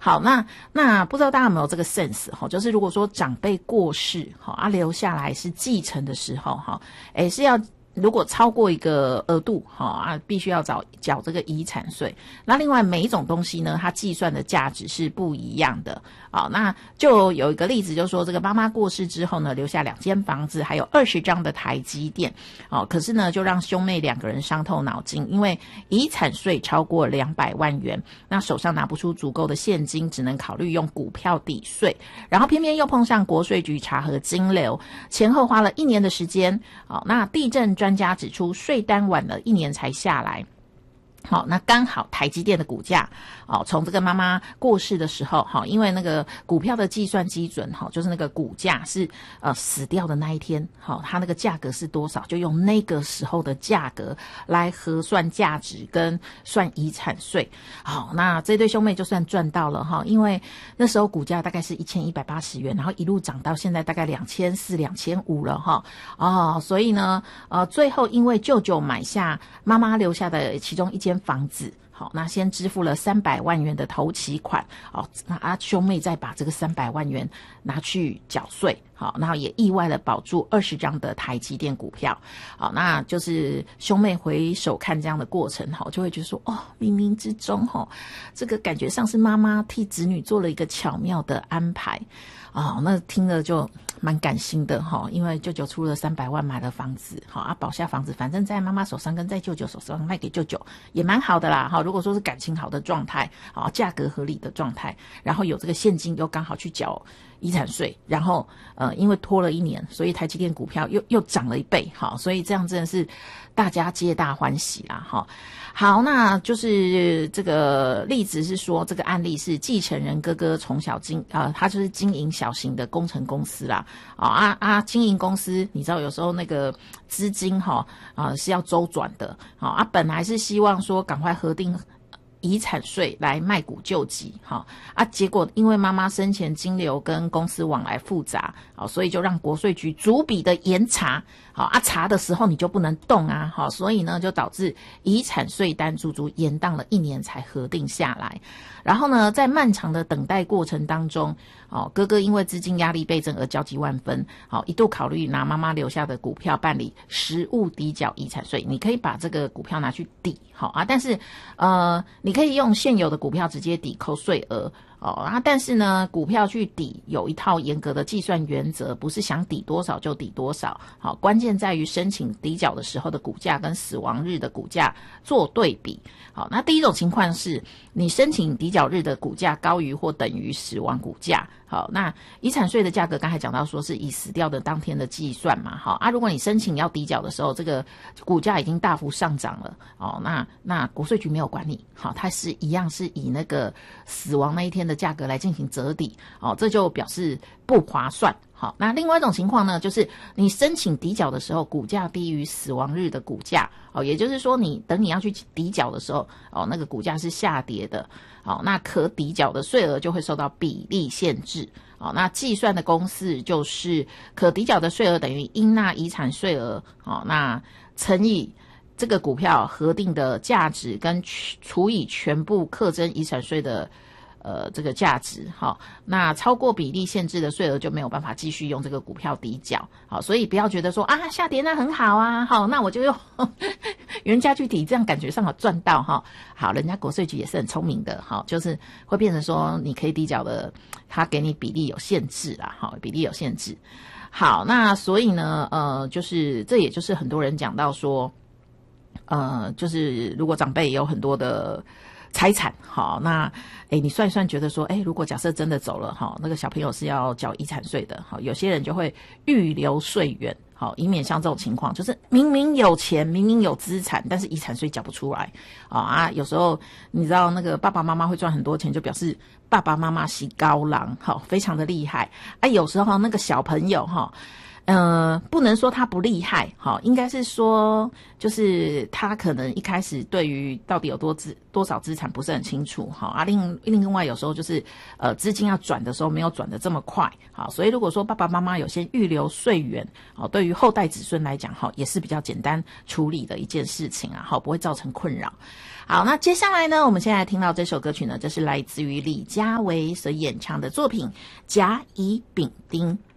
好，那不知道大家有没有这个 sense 哈，就是如果说长辈过世哈，留下来是继承的时候哈，是要如果超过一个额度必须要缴这个遗产税。那另外每一种东西呢，它计算的价值是不一样的。那就有一个例子，就是说这个妈妈过世之后呢，留下2间房子，还有20张的台积电。可是呢，就让兄妹2个人伤透脑筋，因为遗产税超过200万元，那手上拿不出足够的现金，只能考虑用股票抵税。然后偏偏又碰上国税局查核金流，前后花了1年的时间。那地政专家指出，税单晚了1年才下来。好，那刚好台积电的股价从这个妈妈过世的时候因为那个股票的计算基准就是那个股价是死掉的那一天它那个价格是多少，就用那个时候的价格来核算价值跟算遗产税。好，那这对兄妹就算赚到了因为那时候股价大概是1180元，然后一路涨到现在大概2400、2500了所以呢最后因为舅舅买下妈妈留下的其中1间房子，好，那先支付了300万元的头期款，那兄妹再把这个300万元拿去缴税，好，然后也意外的保住20张的台积电股票，好，那就是兄妹回首看这样的过程，就会觉得说，冥冥之中，这个感觉上是妈妈替子女做了一个巧妙的安排，那听了就蛮感心的因为舅舅出了300万买了房子，保下房子，反正在妈妈手上跟在舅舅手上卖给舅舅也蛮好的啦，如果说是感情好的状态，价格合理的状态，然后有这个现金又刚好去缴遗产税，然后因为拖了1年，所以台积电股票又涨了1倍，所以这样真的是大家皆大欢喜啦好，那就是这个例子是说，这个案例是继承人哥哥从小他就是经营小型的工程公司啦，经营公司你知道有时候那个资金是要周转的，本来是希望说赶快核定遗产税来卖股救急结果因为妈妈生前金流跟公司往来复杂所以就让国税局逐笔的严查查的时候你就不能动所以呢就导致遗产税单足足延宕了1年才核定下来。然后呢在漫长的等待过程当中哥哥因为资金压力倍增而焦急万分一度考虑拿妈妈留下的股票办理实物抵缴遗产税。你可以把这个股票拿去抵但是你可以用现有的股票直接抵扣税额但是呢股票去抵有一套严格的计算原则，不是想抵多少就抵多少关键在于申请抵缴的时候的股价跟死亡日的股价做对比。那第一种情况是你申请抵缴日的股价高于或等于死亡股价，那遗产税的价格刚才讲到说是以死掉的当天的计算嘛如果你申请要抵缴的时候这个股价已经大幅上涨了那国税局没有管你它是一样是以那个死亡那一天的价格来进行折抵这就表示不划算。那另外一种情况呢，就是你申请抵缴的时候股价低于死亡日的股价也就是说你要去抵缴的时候那个股价是下跌的那可抵缴的税额就会受到比例限制那计算的公式就是可抵缴的税额等于应纳遗产税额那乘以这个股票核定的价值跟除以全部课征遗产税的这个价值那超过比例限制的税额就没有办法继续用这个股票抵缴所以不要觉得说下跌那很好那我就用原价去抵，这样感觉上有赚到好，人家国税局也是很聪明的就是会变成说你可以抵缴的他给你比例有限制啦比例有限制。好，那所以呢就是这也就是很多人讲到说就是如果长辈有很多的财产那你算一算觉得说如果假设真的走了那个小朋友是要缴遗产税的有些人就会预留税源以免像这种情况，就是明明有钱明明有资产但是遗产税缴不出来有时候你知道那个爸爸妈妈会赚很多钱，就表示爸爸妈妈是高郎非常的厉害有时候那个小朋友不能说他不厉害，好，应该是说，就是他可能一开始对于到底有多少资产不是很清楚，好啊。另外有时候就是资金要转的时候没有转得这么快，好，所以如果说爸爸妈妈有先预留税源，好，对于后代子孙来讲，好也是比较简单处理的一件事情啊，好，不会造成困扰。好，那接下来呢，我们现在听到这首歌曲呢，这是来自于李佳薇所演唱的作品《甲乙丙丁》。